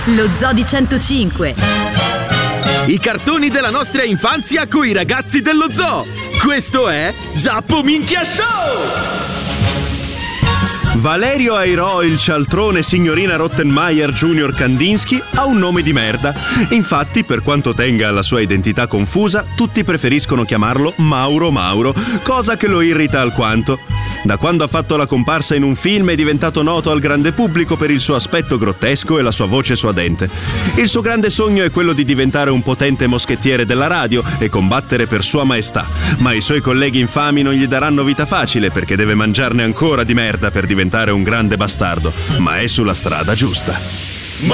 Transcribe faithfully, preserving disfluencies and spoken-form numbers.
Lo Zoo di centocinque. I cartoni della nostra infanzia coi ragazzi dello zoo. Questo è Giappo Minchia Show! Valerio Airò, il cialtrone signorina Rottenmeier Junior Kandinsky, ha un nome di merda. Infatti, per quanto tenga alla sua identità confusa, tutti preferiscono chiamarlo Mauro Mauro, cosa che lo irrita alquanto. Da quando ha fatto la comparsa in un film è diventato noto al grande pubblico per il suo aspetto grottesco e la sua voce suadente. Il suo grande sogno è quello di diventare un potente moschettiere della radio e combattere per sua maestà, ma i suoi colleghi infami non gli daranno vita facile perché deve mangiarne ancora di merda per diventare un grande bastardo, ma è sulla strada giusta.